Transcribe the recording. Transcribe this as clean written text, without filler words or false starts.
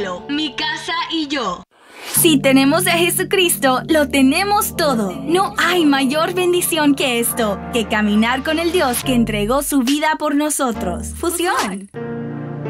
cielo, mi casa y yo. Si tenemos a Jesucristo, lo tenemos todo. No hay mayor bendición que esto, que caminar con el Dios que entregó su vida por nosotros. Fusión.